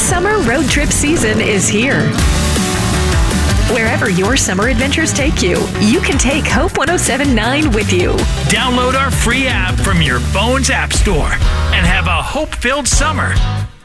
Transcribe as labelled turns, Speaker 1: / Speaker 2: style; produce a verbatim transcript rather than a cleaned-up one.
Speaker 1: Summer road trip season is here. Wherever your summer adventures take you, you can take Hope one oh seven point nine with you.
Speaker 2: Download our free app from your phone's app store and have a hope-filled summer.